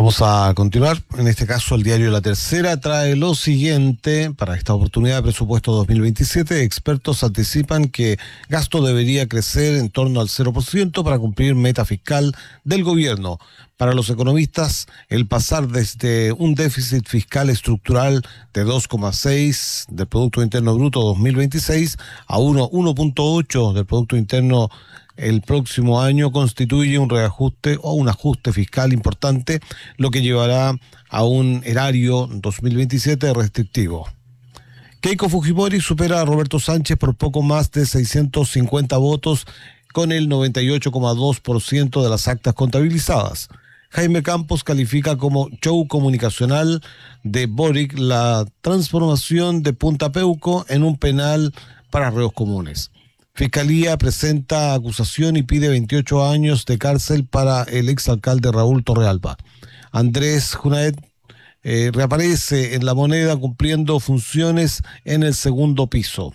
Vamos a continuar. En este caso, el diario La Tercera trae lo siguiente. Para esta oportunidad de presupuesto 2027, expertos anticipan que gasto debería crecer en torno al 0% para cumplir meta fiscal del gobierno. Para los economistas, el pasar desde un déficit fiscal estructural de 2,6 del Producto Interno Bruto 2026 a 1,8 del Producto Interno el próximo año constituye un reajuste o un ajuste fiscal importante, lo que llevará a un erario 2027 restrictivo. Keiko Fujimori supera a Roberto Sánchez por poco más de 650 votos, con el 98,2% de las actas contabilizadas. Jaime Campos califica como show comunicacional de Boric la transformación de Punta Peuco en un penal para reos comunes. Fiscalía presenta acusación y pide 28 años de cárcel para el exalcalde Raúl Torrealba. Andrés Junaed reaparece en La Moneda cumpliendo funciones en el segundo piso.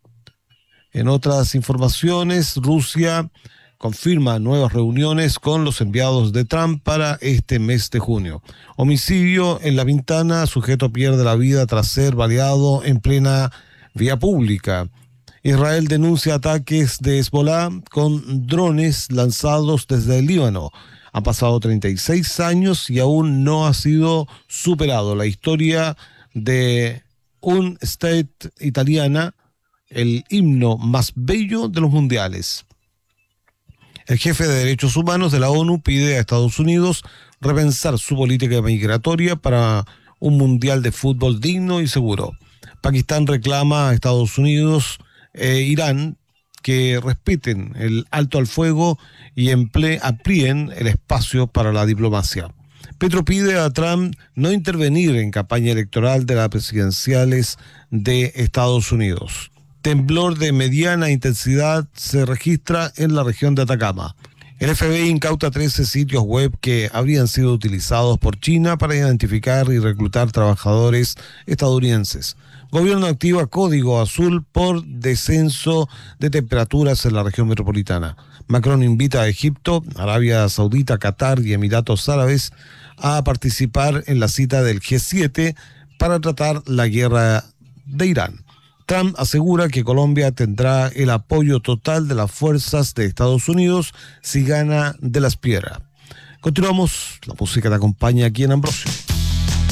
En otras informaciones, Rusia confirma nuevas reuniones con los enviados de Trump para este mes de junio. Homicidio en La Pintana, sujeto pierde la vida tras ser baleado en plena vía pública. Israel denuncia ataques de Hezbolá con drones lanzados desde el Líbano. Han pasado 36 años y aún no ha sido superado. La historia de un state italiana, el himno más bello de los mundiales. El jefe de Derechos Humanos de la ONU pide a Estados Unidos repensar su política migratoria para un mundial de fútbol digno y seguro. Pakistán reclama a Estados Unidos Irán que respeten el alto al fuego y amplíen el espacio para la diplomacia. Petro pide a Trump no intervenir en campaña electoral de las presidenciales de Estados Unidos. Temblor de mediana intensidad se registra en la región de Atacama. El FBI incauta 13 sitios web que habrían sido utilizados por China para identificar y reclutar trabajadores estadounidenses. Gobierno activa código azul por descenso de temperaturas en la región metropolitana. Macron invita a Egipto, Arabia Saudita, Qatar y Emiratos Árabes a participar en la cita del G7 para tratar la guerra de Irán. Trump asegura que Colombia tendrá el apoyo total de las fuerzas de Estados Unidos si gana de las piedras. Continuamos, la música te acompaña aquí en Ambrosio.